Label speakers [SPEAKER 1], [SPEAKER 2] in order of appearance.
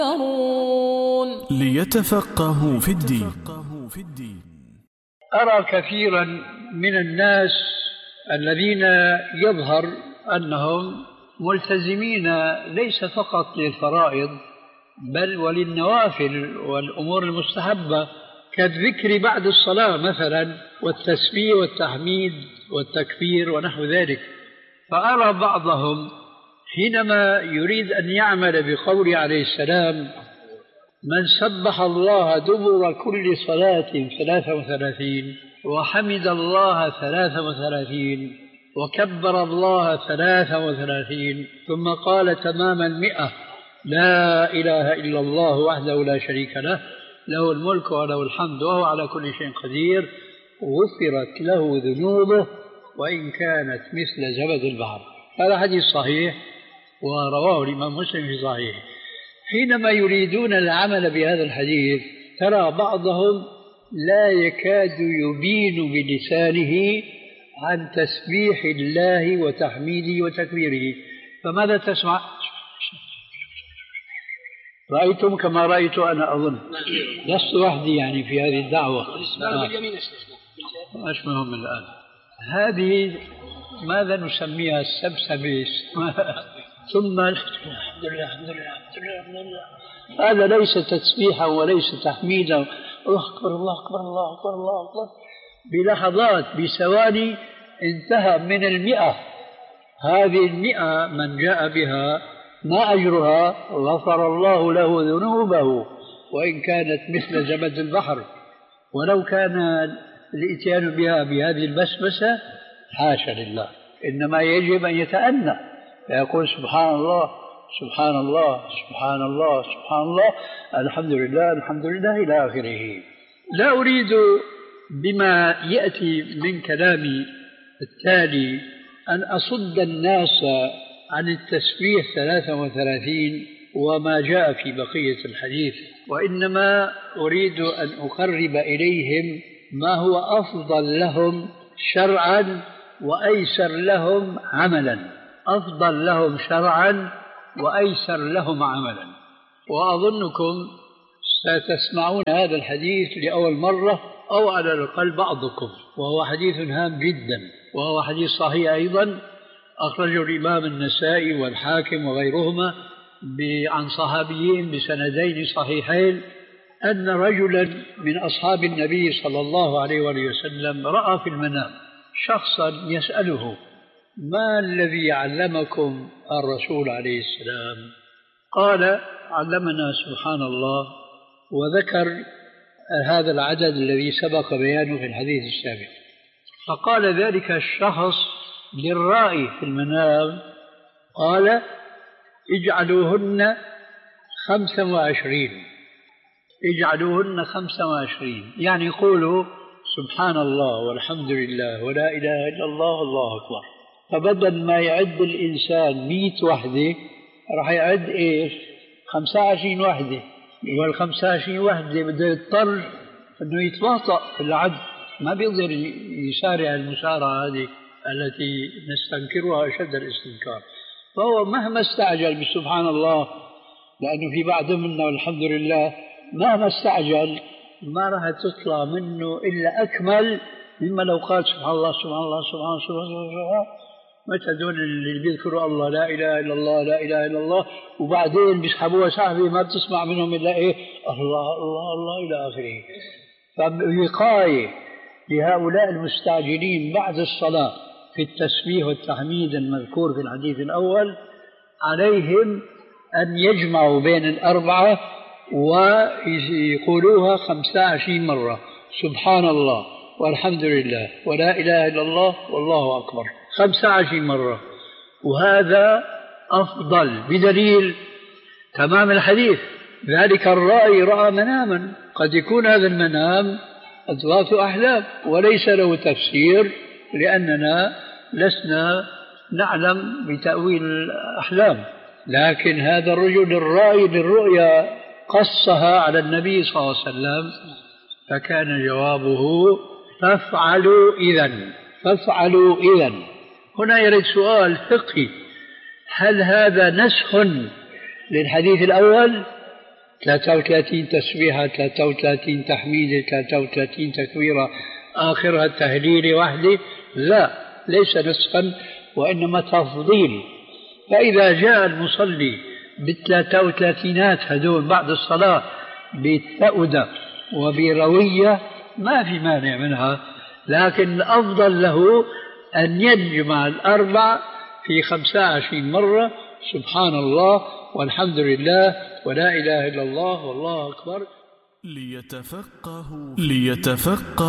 [SPEAKER 1] ليتفقهوا في الدين.
[SPEAKER 2] أرى كثيرا من الناس الذين يظهر أنهم ملتزمين ليس فقط للفرائض بل وللنوافل والأمور المستحبة كالذكر بعد الصلاة مثلا والتسبيح والتحميد والتكبير ونحو ذلك. فأرى بعضهم حينما يريد أن يعمل بقول عليه السلام: من سبح الله دبر كل صلاة 33 وحمد الله 33 وكبر الله 33 ثم قال تمام 100: لا إله إلا الله وحده لا شريك له، له الملك وله الحمد وهو على كل شيء قدير، غفرت له ذنوبه وإن كانت مثل زبد البحر. هذا حديث صحيح ورواه الإمام مسلم في صحيحه. حينما يريدون العمل بهذا الحديث ترى بعضهم لا يكاد يبين بلسانه عن تسبيح الله وتحميده وتكبيره. فماذا تسمع؟ رأيتم كما رأيت أنا أظن، لست وحدي يعني في هذه الدعوة. مش مهم الآن. هذه ماذا نسميها؟ السبسبة. ثم الحمد لله الحمد لله الحمد لله الحمد لله. هذا ليس تسبيحا وليس تحميدا. الله أكبر الله أكبر الله أكبر الله أكبر. بلحظات بثواني انتهى من 100. هذه 100 من جاء بها ما أجرها؟ غفر الله له ذنوبه وإن كانت مثل زبد البحر. ولو كان الإتيان بها بهذه البسبسة حاشا لله، إنما يجب أن يتأنى فيقول سبحان الله سبحان الله سبحان الله سبحان الله الحمد لله الحمد لله إلى آخره. لا أريد بما يأتي من كلامي التالي أن أصد الناس عن التسبيح 33 وما جاء في بقية الحديث، وإنما أريد أن أقرب إليهم ما هو أفضل لهم شرعا وأيسر لهم عملا. أفضل لهم شرعا وأيسر لهم عملا. وأظنكم ستسمعون هذا الحديث لأول مرة أو على الأقل بعضكم، وهو حديث هام جدا، وهو حديث صحيح أيضا أخرجه الإمام النسائي والحاكم وغيرهما عن صحابيين بسندين صحيحين أن رجلا من أصحاب النبي صلى الله عليه وسلم رأى في المنام شخصا يسأله: ما الذي علمكم الرسول عليه السلام؟ قال: علمنا سبحان الله، وذكر هذا العدد الذي سبق بيانه في الحديث السابق. فقال ذلك الشخص للرائي في المنام، قال: اجعلوهن 25. اجعلوهن 25 يعني قولوا سبحان الله والحمد لله ولا إله إلا الله والله أكبر. فبدل ما يعد الإنسان 100 وحدة راح يعد إيش؟ 25 وحدة. وال25 وحدة بده يضطر أنه يتواطأ في العد، ما بيقدر يسارع المسارعة هذه التي نستنكرها أشد الاستنكار. فهو مهما استعجل بسبحان الله، لأنه في بعض منا والحمد لله مهما استعجل ما راح تطلع منه إلا أكمل مما لو قال سبحان الله سبحان الله سبحان الله سبحان الله. متى دول اللي بيذكروا الله لا إله إلا الله لا إله إلا الله وبعدين بيسحبوها سحبة ما بتسمع منهم إلا إيه الله الله الله إلى آخره. فوقاية لهؤلاء المستعجلين بعد الصلاة في التسبيح والتحميد المذكور في الحديث الأول عليهم أن يجمعوا بين الأربعة ويقولوها 25 مرة: سبحان الله والحمد لله ولا إله إلا الله والله أكبر 25 مرة. وهذا أفضل بدليل تمام الحديث. ذلك الرأي رأى مناما، قد يكون هذا المنام أضغاث أحلام وليس له تفسير، لأننا لسنا نعلم بتأويل الأحلام. لكن هذا الرجل الرأي للرؤيا قصها على النبي صلى الله عليه وسلم، فكان جوابه: فافعلوا إذن فافعلوا إذن. هنا يرد سؤال فقهي: هل هذا نسخ للحديث الأول 33 تسبيحة، 33 تحميدة، 33 تكبيرة آخرها تهليل وحده، لا، ليس نسخا وإنما تفضيل. فإذا جاء المصلي ب33 هدول بعد الصلاة بثأدة وبروية ما في مانع منها، لكن الأفضل له أن يجمع الأربع في 25 مرة، سبحان الله والحمد لله ولا إله إلا الله والله أكبر.
[SPEAKER 1] ليتفقه